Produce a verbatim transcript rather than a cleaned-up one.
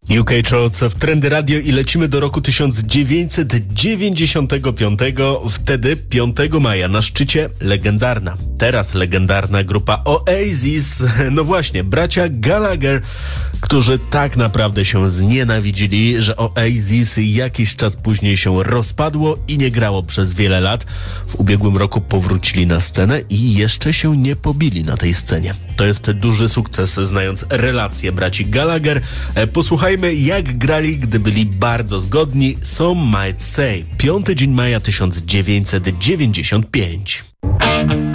U K Charts w Trendy Radio i lecimy do roku tysiąc dziewięćset dziewięćdziesiątego piątego. Wtedy piątego maja na szczycie legendarna, teraz legendarna grupa Oasis. No właśnie, bracia Gallagher, którzy tak naprawdę się znienawidzili, że Oasis jakiś czas później się rozpadło i nie grało przez wiele lat. W ubiegłym roku powrócili na scenę i jeszcze się nie pobili na tej scenie. To jest duży sukces, znając relacje braci Gallagher. Posłuchajmy, jak grali, gdy byli bardzo zgodni. Some Might Say. piąty dzień maja tysiąc dziewięćset dziewięćdziesiąt pięć.